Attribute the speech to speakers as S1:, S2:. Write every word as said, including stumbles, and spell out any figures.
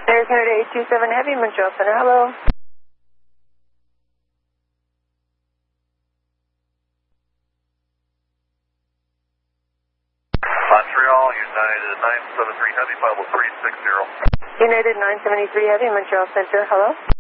S1: There's United eight two seven Heavy, Montreal Center, hello.
S2: Montreal, United nine seven three Heavy, Bible three six zero.
S1: United nine seventy-three Heavy, Montreal Center, hello.